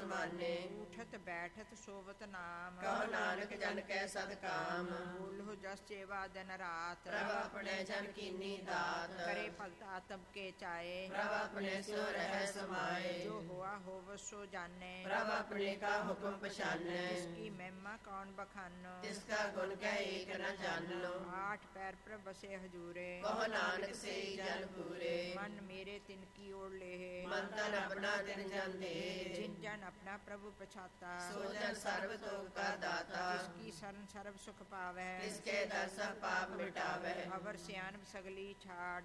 समाने। उठत बैठत सोवत नाम, कहो नानक जन कै सद काम। बोलो जस सेवा दिन रात, प्रभ अपने जन कीनी दात। करे भगत आत्म के चाहे, प्रभ अपने सो रह समाए। जो हुआ होव सो जाने, प्रभ अपने का हुक्म पछाने। इसकी महिमा कौन बखानो, तिसका गुण कह एक न जानो। आठ पैर पर बसे हजूरे, कहो नानक से जन पूरे। मन मेरे तिनकी ओर लेहे, मन तन अपना तिन जन दे। जिन जन अपना प्रभु पछाता, सो जन सर्व तोग का दाता। जिसकी शरण सर्व सुख पावे, तिसके दर सब पाप मिटावे। अवर सियान सगली छाड़,